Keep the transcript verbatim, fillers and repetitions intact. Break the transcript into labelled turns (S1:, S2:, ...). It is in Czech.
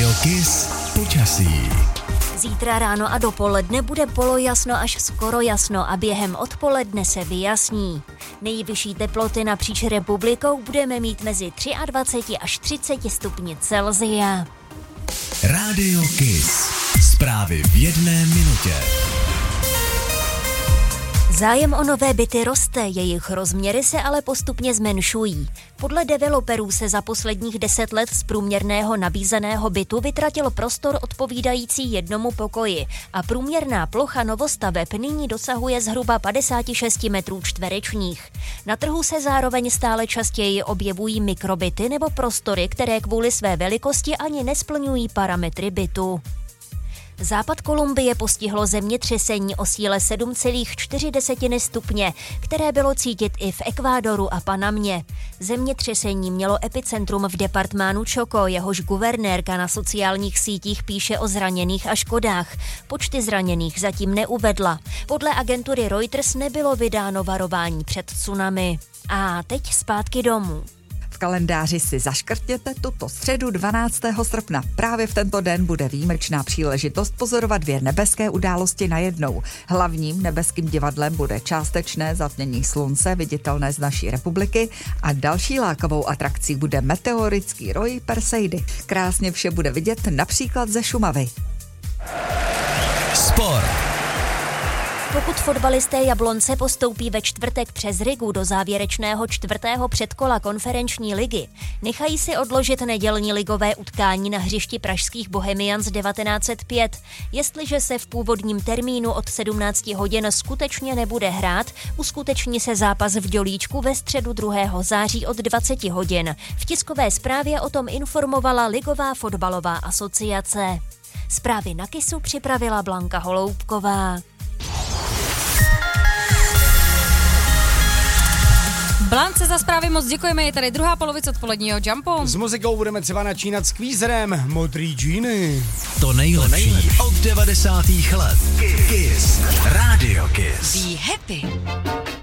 S1: Rádio Kiss počasí.
S2: Zítra ráno a dopoledne bude polojasno až skoro jasno a během odpoledne se vyjasní. Nejvyšší teploty napříč republikou budeme mít mezi dvacet tři až třicet stupni Celsia.
S1: Rádio Kiss. Zprávy v jedné minutě.
S2: Zájem o nové byty roste, jejich rozměry se ale postupně zmenšují. Podle developerů se za posledních deset let z průměrného nabízeného bytu vytratil prostor odpovídající jednomu pokoji a průměrná plocha novostaveb nyní dosahuje zhruba padesát šest metrů čtverečních. Na trhu se zároveň stále častěji objevují mikrobyty nebo prostory, které kvůli své velikosti ani nesplňují parametry bytu. Západ Kolumbie postihlo zemětřesení o síle sedm celá čtyři stupně, které bylo cítit i v Ekvádoru a Panamě. Zemětřesení mělo epicentrum v departmánu Chocó, jehož guvernérka na sociálních sítích píše o zraněných a škodách. Počty zraněných zatím neuvedla. Podle agentury Reuters nebylo vydáno varování před tsunami. A teď zpátky domů.
S3: V kalendáři si zaškrtněte tuto středu dvanáctého srpna. Právě v tento den bude výjimečná příležitost pozorovat dvě nebeské události najednou. Hlavním nebeským divadlem bude částečné zatmění slunce, viditelné z naší republiky, a další lákavou atrakcí bude meteorický roj Perseidy. Krásně vše bude vidět například ze Šumavy.
S1: Sport.
S2: Pokud fotbalisté Jablonce postoupí ve čtvrtek přes Rigu do závěrečného čtvrtého předkola konferenční ligy, nechají si odložit nedělní ligové utkání na hřišti pražských Bohemians devatenáct set pět. Jestliže se v původním termínu od sedmnáct hodin skutečně nebude hrát, uskuteční se zápas v Dělíčku ve středu druhého září od dvacet hodin. V tiskové zprávě o tom informovala Ligová fotbalová asociace. Zprávy na Kissu připravila Blanka Holoubková.
S4: Blance, za zprávy moc děkujeme, je tady druhá polovice odpoledního Jumpu.
S5: S muzikou budeme třeba načínat s kvízerem Modrý džíny.
S1: To nejlepší od devadesátých let. Kiss. Rádio Kiss.
S4: Be happy.